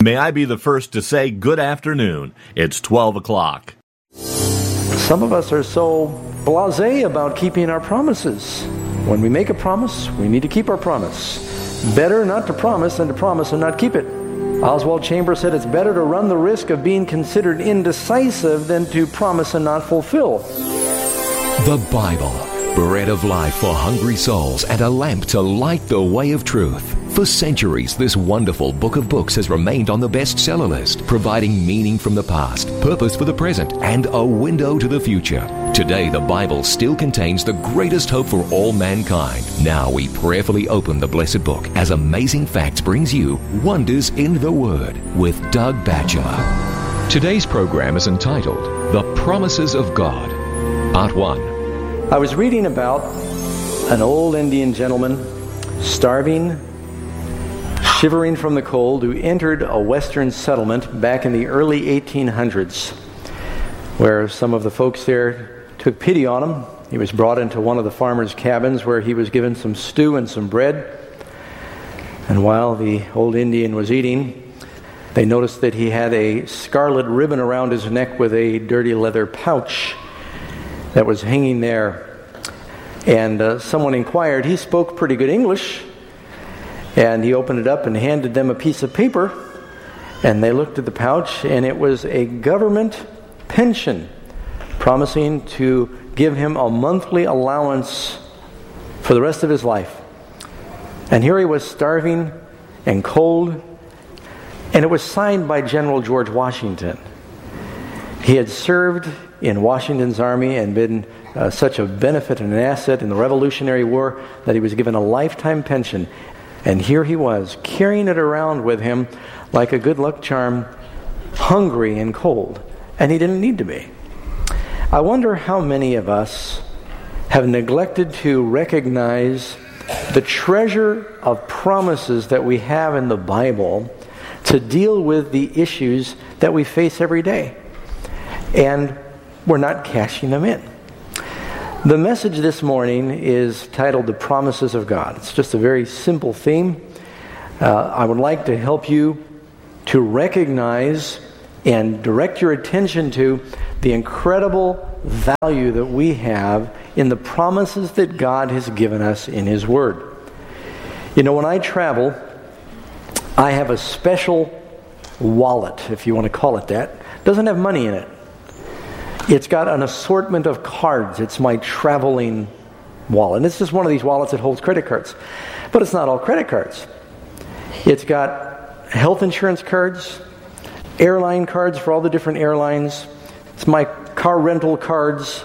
May I be the first to say good afternoon. It's 12 o'clock. Some of us are so blasé about keeping our promises. When we make a promise, we need to keep our promise. Better not to promise than to promise and not keep it. Oswald Chambers said it's better to run the risk of being considered indecisive than to promise and not fulfill. The Bible, bread of life for hungry souls and a lamp to light the way of truth. For centuries, this wonderful book of books has remained on the bestseller list, providing meaning from the past, purpose for the present, and a window to the future. Today, the Bible still contains the greatest hope for all mankind. Now we prayerfully open the blessed book as Amazing Facts brings you Wonders in the Word with Doug Batchelor. Today's program is entitled The Promises of God, Part 1. I was reading about an old Indian gentleman, starving, shivering from the cold, who entered a Western settlement back in the early 1800s, where some of the folks there took pity on him. He was brought into one of the farmers' cabins where he was given some stew and some bread. And while the old Indian was eating, they noticed that he had a scarlet ribbon around his neck with a dirty leather pouch that was hanging there. And someone inquired. He spoke pretty good English, and he opened it up and handed them a piece of paper, and they looked at the pouch, and it was a government pension promising to give him a monthly allowance for the rest of his life. And here he was, starving and cold, and it was signed by General George Washington. He had served in Washington's army and been such a benefit and an asset in the Revolutionary War that he was given a lifetime pension. And here he was, carrying it around with him like a good luck charm, hungry and cold. And he didn't need to be. I wonder how many of us have neglected to recognize the treasure of promises that we have in the Bible to deal with the issues that we face every day. And we're not cashing them in. The message this morning is titled The Promises of God. It's just a very simple theme. I would like to help you to recognize and direct your attention to the incredible value that we have in the promises that God has given us in His Word. You know, when I travel, I have a special wallet, if you want to call it that. It doesn't have money in it. It's got an assortment of cards. It's my traveling wallet. And it's just one of these wallets that holds credit cards. But it's not all credit cards. It's got health insurance cards, airline cards for all the different airlines. It's my car rental cards,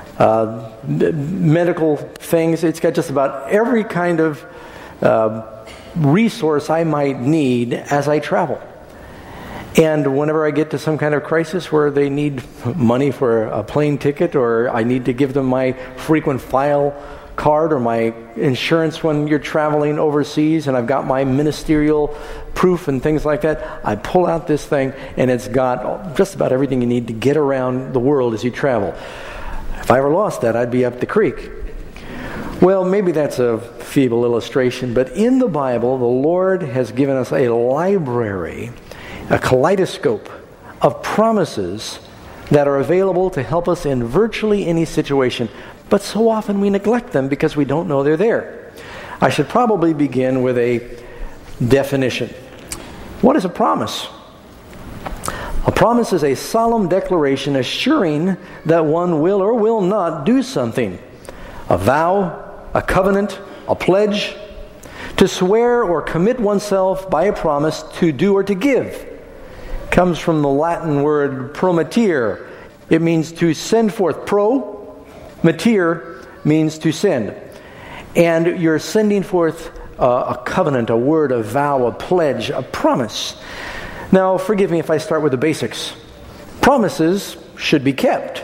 medical things. It's got just about every kind of resource I might need as I travel. And whenever I get to some kind of crisis where they need money for a plane ticket, or I need to give them my frequent flyer card or my insurance when you're traveling overseas, and I've got my ministerial proof and things like that, I pull out this thing, and it's got just about everything you need to get around the world as you travel. If I ever lost that, I'd be up the creek. Well, maybe that's a feeble illustration, but in the Bible, the Lord has given us a library, a kaleidoscope of promises that are available to help us in virtually any situation. But so often we neglect them because we don't know they're there. I should probably begin with a definition. What is a promise? A promise is a solemn declaration assuring that one will or will not do something. A vow, a covenant, a pledge. To swear or commit oneself by a promise to do or to give. Comes from the Latin word promittere. It means to send forth. Mittere means to send. And you're sending forth a covenant, a word, a vow, a pledge, a promise. Now, forgive me if I start with the basics. Promises should be kept.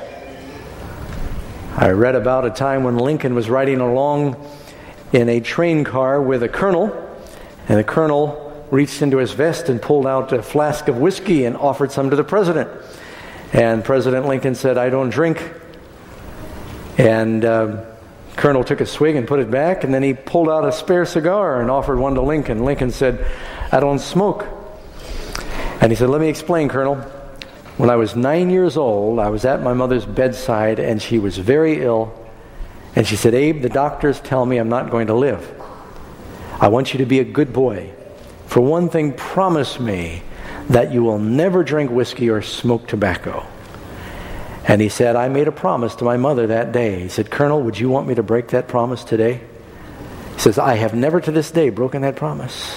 I read about a time when Lincoln was riding along in a train car with a colonel, and the colonel reached into his vest and pulled out a flask of whiskey and offered some to the president. And President Lincoln said, "I don't drink." And Colonel took a swig and put it back, and then he pulled out a spare cigar and offered one to Lincoln. Lincoln said, "I don't smoke." And he said, let me explain, Colonel. When I was 9 years old, I was at my mother's bedside, and she was very ill. And she said, Abe, the doctors tell me I'm not going to live. I want you to be a good boy. For one thing, promise me that you will never drink whiskey or smoke tobacco. And he said, I made a promise to my mother that day. He said, Colonel, would you want me to break that promise today? He says, I have never to this day broken that promise.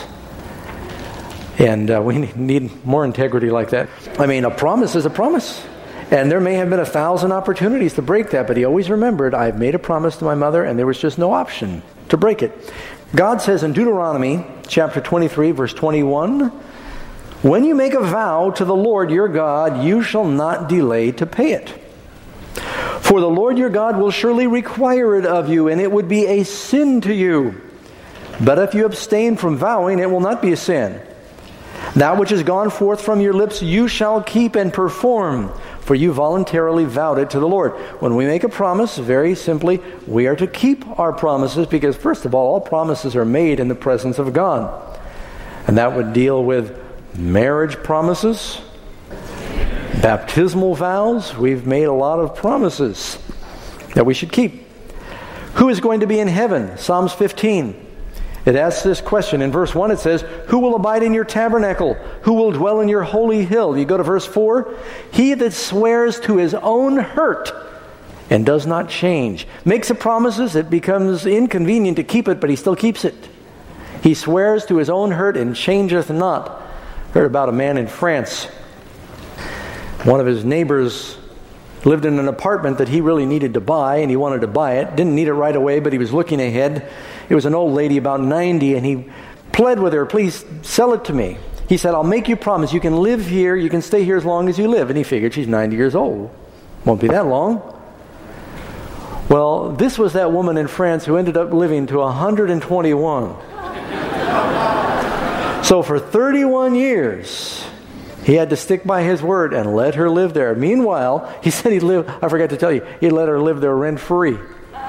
And we need more integrity like that. I mean, a promise is a promise. And there may have been 1,000 opportunities to break that, but he always remembered, I've made a promise to my mother, and there was just no option to break it. God says in Deuteronomy chapter 23, verse 21, when you make a vow to the Lord your God, you shall not delay to pay it. For the Lord your God will surely require it of you, and it would be a sin to you. But if you abstain from vowing, it will not be a sin. That which has gone forth from your lips you shall keep and perform, for you voluntarily vowed it to the Lord. When we make a promise, very simply, we are to keep our promises because, first of all promises are made in the presence of God. And that would deal with marriage promises, baptismal vows. We've made a lot of promises that we should keep. Who is going to be in heaven? Psalms 15. It asks this question. In verse 1 it says, who will abide in your tabernacle? Who will dwell in your holy hill? You go to verse 4. He that swears to his own hurt and does not change. Makes a promises, it becomes inconvenient to keep it, but he still keeps it. He swears to his own hurt and changeth not. Heard about a man in France. One of his neighbors lived in an apartment that he really needed to buy, and he wanted to buy it. Didn't need it right away, but he was looking ahead. It was an old lady about 90, and he pled with her, please sell it to me. He said, I'll make you a promise. You can live here. You can stay here as long as you live. And he figured she's 90 years old. Won't be that long. Well, this was that woman in France who ended up living to 121. So for 31 years, he had to stick by his word and let her live there. Meanwhile, he said he'd live, I forgot to tell you, he'd let her live there rent-free.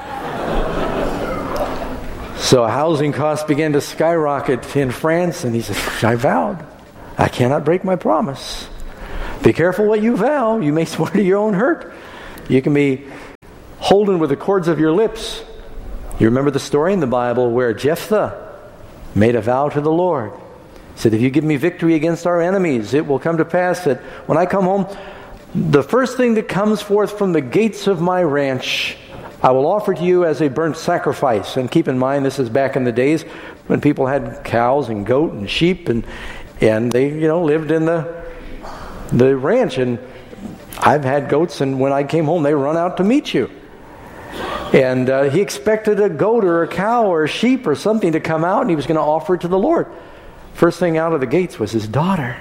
So housing costs began to skyrocket in France, and he said, I vowed. I cannot break my promise. Be careful what you vow. You may swear to your own hurt. You can be holden with the cords of your lips. You remember the story in the Bible where Jephthah made a vow to the Lord. He said, if you give me victory against our enemies, it will come to pass that when I come home, the first thing that comes forth from the gates of my ranch, I will offer to you as a burnt sacrifice. And keep in mind, this is back in the days when people had cows and goat and sheep, and they lived in the ranch. And I've had goats, and when I came home, they run out to meet you. And he expected a goat or a cow or a sheep or something to come out, and he was going to offer it to the Lord. First thing out of the gates was his daughter.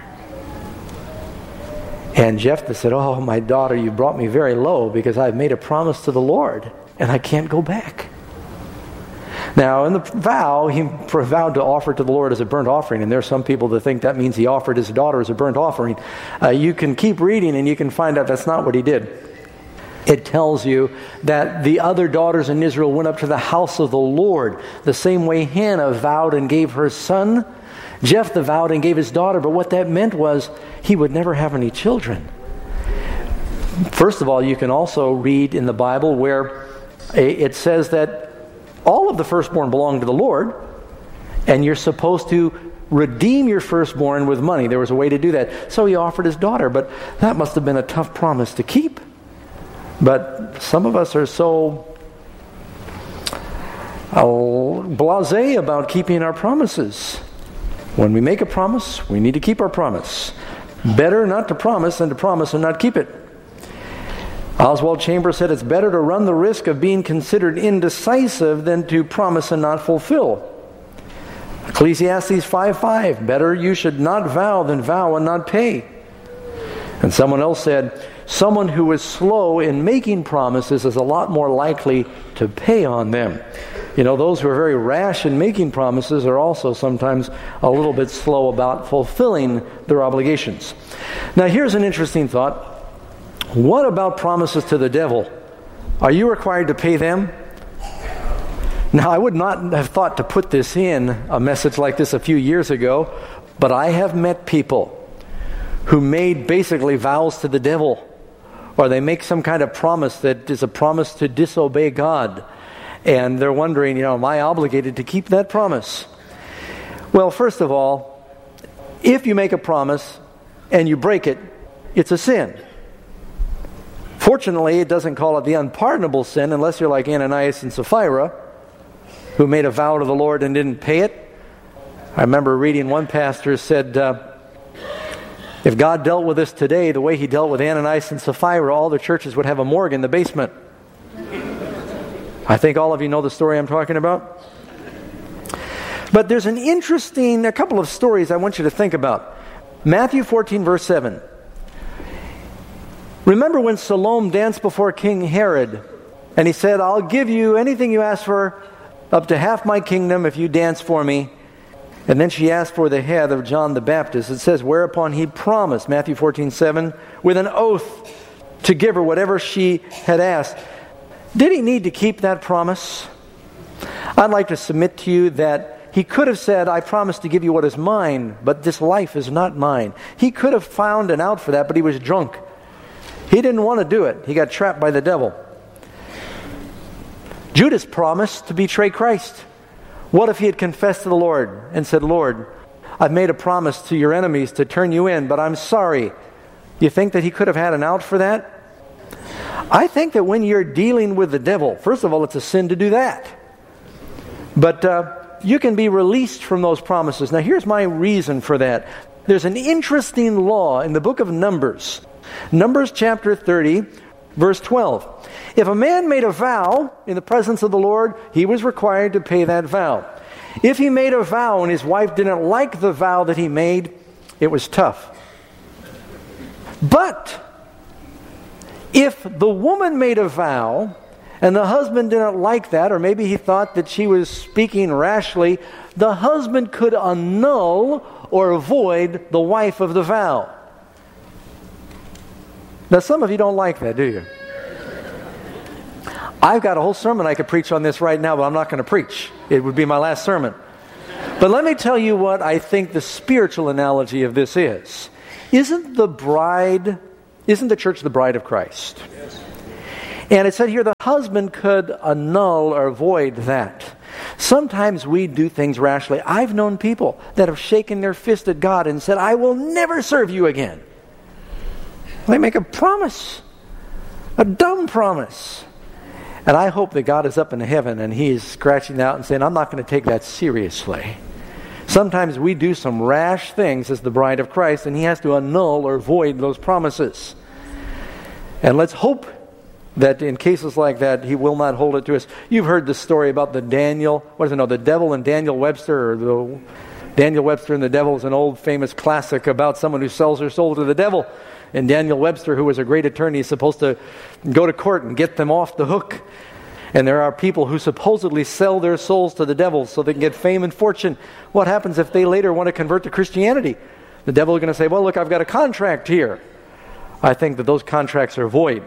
And Jephthah said, oh, my daughter, you brought me very low because I've made a promise to the Lord, and I can't go back. Now, in the vow, he vowed to offer to the Lord as a burnt offering, and there are some people that think that means he offered his daughter as a burnt offering. You can keep reading, and you can find out that's not what he did. It tells you that the other daughters in Israel went up to the house of the Lord, the same way Hannah vowed and gave her son. Jephthah vowed and gave his daughter, but what that meant was he would never have any children. First of all, you can also read in the Bible where it says that all of the firstborn belong to the Lord, and you're supposed to redeem your firstborn with money. There was a way to do that. So he offered his daughter, but that must have been a tough promise to keep. But some of us are so blasé about keeping our promises. When we make a promise, we need to keep our promise. Better not to promise than to promise and not keep it. Oswald Chambers said it's better to run the risk of being considered indecisive than to promise and not fulfill. Ecclesiastes 5:5, better you should not vow than vow and not pay. And someone else said, someone who is slow in making promises is a lot more likely to pay on them. You know, those who are very rash in making promises are also sometimes a little bit slow about fulfilling their obligations. Now, here's an interesting thought. What about promises to the devil? Are you required to pay them? Now, I would not have thought to put this in a message like this a few years ago, but I have met people who made basically vows to the devil, or they make some kind of promise that is a promise to disobey God. And they're wondering, am I obligated to keep that promise? Well, first of all, if you make a promise and you break it, it's a sin. Fortunately, it doesn't call it the unpardonable sin unless you're like Ananias and Sapphira, who made a vow to the Lord and didn't pay it. I remember reading one pastor said, if God dealt with us today the way He dealt with Ananias and Sapphira, all the churches would have a morgue in the basement. I think all of you know the story I'm talking about. But there's a couple of stories I want you to think about. Matthew 14, verse 7. Remember when Salome danced before King Herod, and he said, I'll give you anything you ask for, up to half my kingdom if you dance for me. And then she asked for the head of John the Baptist. It says, whereupon he promised, Matthew 14:7, with an oath to give her whatever she had asked. Did he need to keep that promise? I'd like to submit to you that he could have said, I promise to give you what is mine, but this life is not mine. He could have found an out for that, but he was drunk. He didn't want to do it. He got trapped by the devil. Judas promised to betray Christ. What if he had confessed to the Lord and said, Lord, I've made a promise to your enemies to turn you in, but I'm sorry. You think that he could have had an out for that? I think that when you're dealing with the devil, first of all, it's a sin to do that. But you can be released from those promises. Now, here's my reason for that. There's an interesting law in the book of Numbers. Numbers chapter 30, verse 12. If a man made a vow in the presence of the Lord, he was required to pay that vow. If he made a vow and his wife didn't like the vow that he made, it was tough. But if the woman made a vow and the husband didn't like that, or maybe he thought that she was speaking rashly, the husband could annul or avoid the wife of the vow. Now, some of you don't like that, do you? I've got a whole sermon I could preach on this right now, but I'm not going to preach. It would be my last sermon. But let me tell you what I think the spiritual analogy of this is. Isn't the church the bride of Christ? Yes. And it said here the husband could annul or avoid that. Sometimes we do things rashly. I've known people that have shaken their fist at God and said, I will never serve you again. They make a promise, a dumb promise. And I hope that God is up in heaven and He is scratching out and saying, I'm not going to take that seriously. Sometimes we do some rash things as the bride of Christ, and He has to annul or void those promises. And let's hope that in cases like that, He will not hold it to us. You've heard the story about the devil and Daniel Webster, or the Daniel Webster and the Devil is an old famous classic about someone who sells her soul to the devil. And Daniel Webster, who was a great attorney, is supposed to go to court and get them off the hook. And there are people who supposedly sell their souls to the devil so they can get fame and fortune. What happens if they later want to convert to Christianity? The devil is going to say, well, look, I've got a contract here. I think that those contracts are void.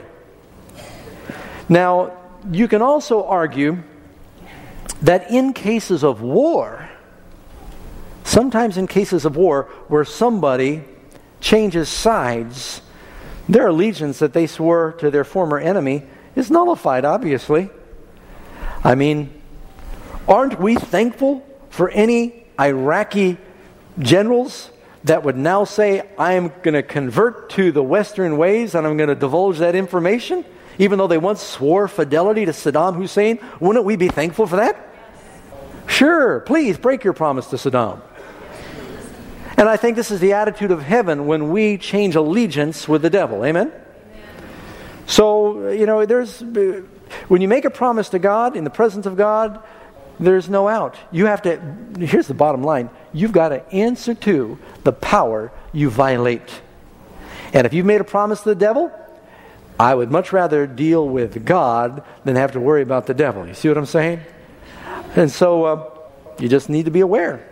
Now, you can also argue that in cases of war, sometimes in cases of war where somebody changes sides, their allegiance that they swore to their former enemy is nullified, obviously. I mean, aren't we thankful for any Iraqi generals that would now say, I am going to convert to the Western ways and I'm going to divulge that information, even though they once swore fidelity to Saddam Hussein? Wouldn't we be thankful for that? Sure, please break your promise to Saddam. And I think this is the attitude of heaven when we change allegiance with the devil. Amen? So, when you make a promise to God, in the presence of God, there's no out. Here's the bottom line. You've got to answer to the power you violate. And if you've made a promise to the devil, I would much rather deal with God than have to worry about the devil. You see what I'm saying? And so, you just need to be aware.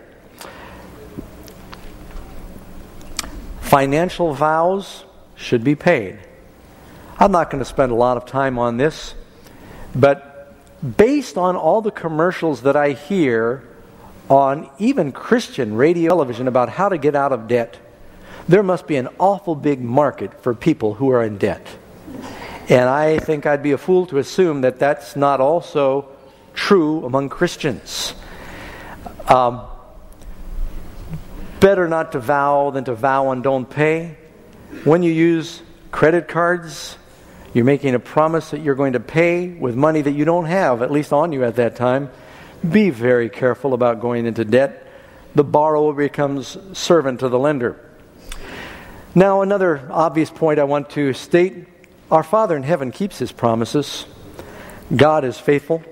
Financial vows should be paid. I'm not going to spend a lot of time on this, but based on all the commercials that I hear on even Christian radio television about how to get out of debt, there must be an awful big market for people who are in debt. And I think I'd be a fool to assume that that's not also true among Christians. Better not to vow than to vow and don't pay. When you use credit cards, you're making a promise that you're going to pay with money that you don't have, at least on you at that time. Be very careful about going into debt. The borrower becomes servant to the lender. Now, another obvious point I want to state. Our Father in heaven keeps His promises. God is faithful.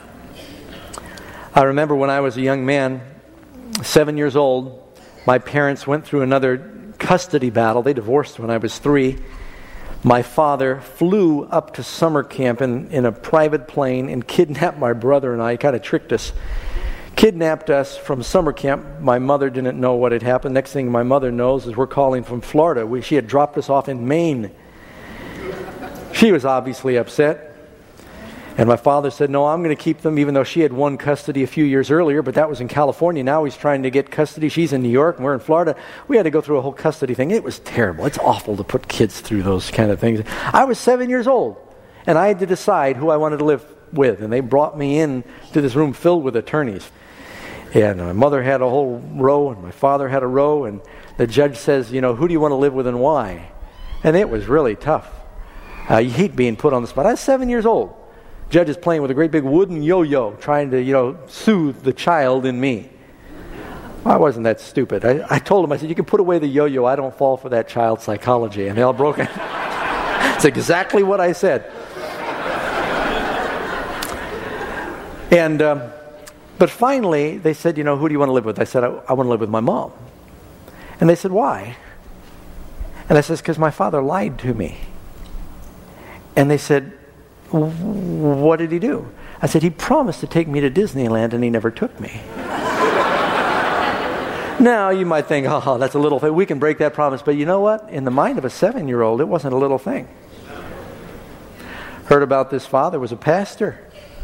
I remember when I was a young man, 7 years old, my parents went through another custody battle. They divorced when I was 3. My father flew up to summer camp in a private plane and kidnapped my brother and I. He kind of tricked us. Kidnapped us from summer camp. My mother didn't know what had happened. Next thing my mother knows is we're calling from Florida. She had dropped us off in Maine. She was obviously upset. And my father said, no, I'm going to keep them, even though she had won custody a few years earlier, but that was in California. Now he's trying to get custody. She's in New York, and we're in Florida. We had to go through a whole custody thing. It was terrible. It's awful to put kids through those kind of things. I was 7 years old, and I had to decide who I wanted to live with. And they brought me in to this room filled with attorneys. And my mother had a whole row, and my father had a row, and the judge says, who do you want to live with and why? And it was really tough. You hate being put on the spot. I was 7 years old. Judge is playing with a great big wooden yo-yo, trying to, soothe the child in me. I wasn't that stupid. I told him, I said, you can put away the yo-yo. I don't fall for that child psychology. And they all broke it. It's exactly what I said. And, but finally, they said, who do you want to live with? I said, I want to live with my mom. And they said, why? And I said, because my father lied to me. And they said, what did he do? I said, he promised to take me to Disneyland and he never took me. Now, you might think, that's a little thing. We can break that promise. But you know what? In the mind of a 7-year-old, it wasn't a little thing. Heard about this father was a pastor.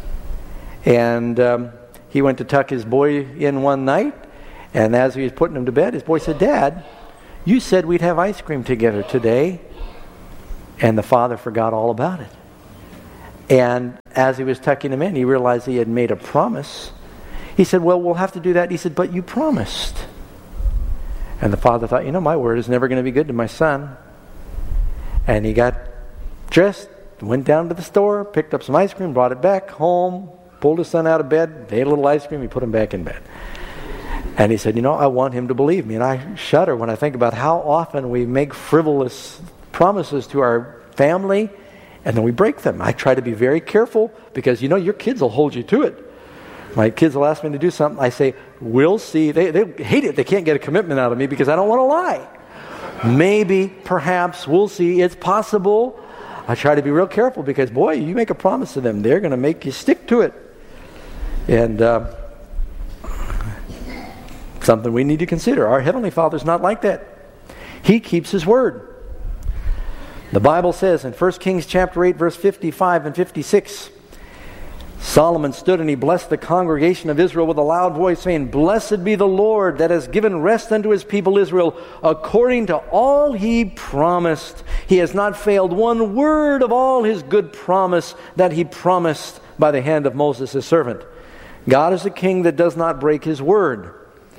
And he went to tuck his boy in one night. And as he was putting him to bed, his boy said, Dad, you said we'd have ice cream together today. And the father forgot all about it. And as he was tucking him in, he realized he had made a promise. He said, well, we'll have to do that. He said, but you promised. And the father thought, my word is never going to be good to my son. And he got dressed, went down to the store, picked up some ice cream, brought it back home, pulled his son out of bed, they ate a little ice cream, he put him back in bed. And he said, I want him to believe me. And I shudder when I think about how often we make frivolous promises to our family, and then we break them. I try to be very careful because, your kids will hold you to it. My kids will ask me to do something. I say, we'll see. They hate it. They can't get a commitment out of me because I don't want to lie. Maybe, perhaps, we'll see. It's possible. I try to be real careful because, boy, you make a promise to them, they're going to make you stick to it. And something we need to consider. Our Heavenly Father's not like that. He keeps His word. The Bible says in 1 Kings chapter 8, verse 55 and 56, Solomon stood and he blessed the congregation of Israel with a loud voice, saying, Blessed be the Lord that has given rest unto His people Israel, according to all He promised. He has not failed one word of all His good promise that He promised by the hand of Moses His servant. God is a king that does not break His word.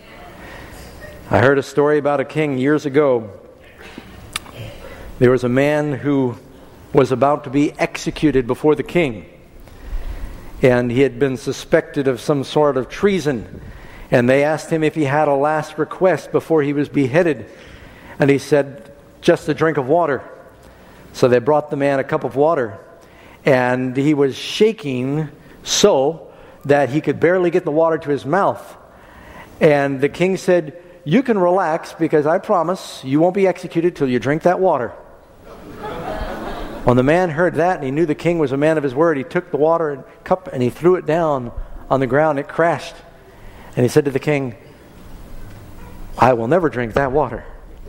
I heard a story about a king years ago. There was a man who was about to be executed before the king. And he had been suspected of some sort of treason. And they asked him if he had a last request before he was beheaded. And he said, just a drink of water. So they brought the man a cup of water. And he was shaking so that he could barely get the water to his mouth. And the king said, you can relax because I promise you won't be executed till you drink that water. When the man heard that and he knew the king was a man of his word, he took the water and cup and he threw it down on the ground. It crashed. And he said to the king, I will never drink that water.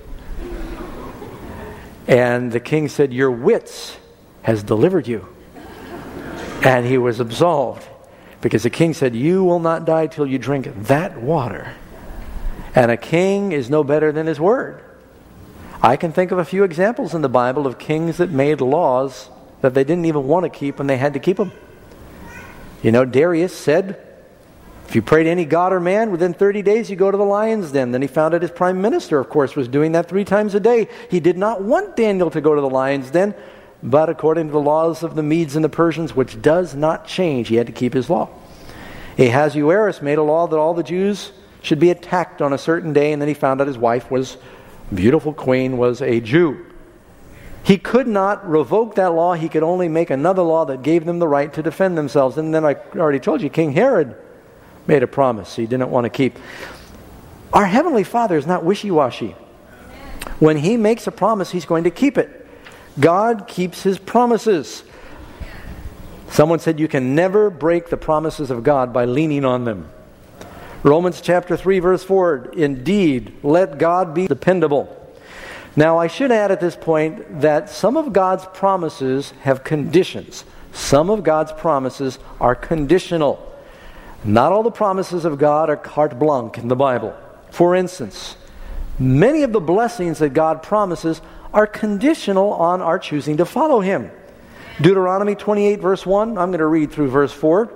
And the king said, your wits has delivered you. And he was absolved because the king said, you will not die till you drink that water. And a king is no better than his word. I can think of a few examples in the Bible of kings that made laws that they didn't even want to keep and they had to keep them. You know, Darius said, if you pray to any god or man, within 30 days you go to the lion's den. Then he found out his prime minister, of course, was doing that 3 times a day. He did not want Daniel to go to the lion's den, but according to the laws of the Medes and the Persians, which does not change, he had to keep his law. Ahasuerus made a law that all the Jews should be attacked on a certain day, and then he found out his wife was, beautiful queen, was a Jew. He could not revoke that law. He could only make another law that gave them the right to defend themselves. And then I already told you, King Herod made a promise he didn't want to keep. Our Heavenly Father is not wishy-washy. When He makes a promise, He's going to keep it. God keeps His promises. Someone said you can never break the promises of God by leaning on them. Romans chapter 3 verse 4, indeed, let God be dependable. Now I should add at this point that some of God's promises have conditions. Some of God's promises are conditional. Not all the promises of God are carte blanche in the Bible. For instance, many of the blessings that God promises are conditional on our choosing to follow Him. Deuteronomy 28 verse 1, I'm going to read through verse 4.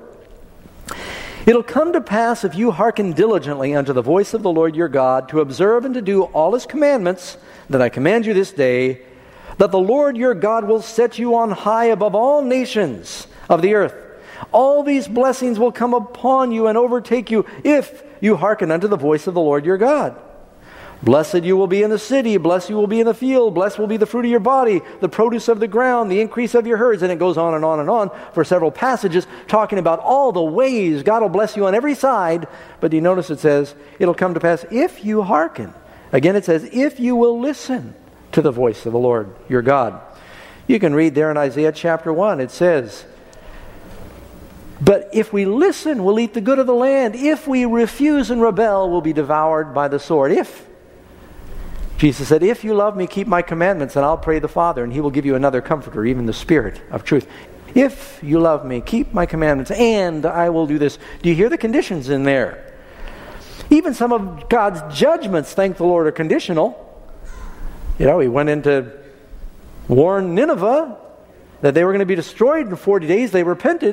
It'll come to pass if you hearken diligently unto the voice of the Lord your God, to observe and to do all His commandments that I command you this day, that the Lord your God will set you on high above all nations of the earth. All these blessings will come upon you and overtake you if you hearken unto the voice of the Lord your God. Blessed you will be in the city, blessed you will be in the field, blessed will be the fruit of your body, the produce of the ground, the increase of your herds. And it goes on and on and on for several passages talking about all the ways God will bless you on every side. But you notice it says, it'll come to pass if you hearken. Again it says, if you will listen to the voice of the Lord your God. You can read there in Isaiah chapter 1, it says, but if we listen, we'll eat the good of the land. If we refuse and rebel, we'll be devoured by the sword. If. Jesus said, if you love me, keep my commandments, and I'll pray the Father, and He will give you another comforter, even the Spirit of truth. If you love me, keep my commandments, and I will do this. Do you hear the conditions in there? Even some of God's judgments, thank the Lord, are conditional. You know, He went in to warn Nineveh that they were going to be destroyed in 40 days. They repented.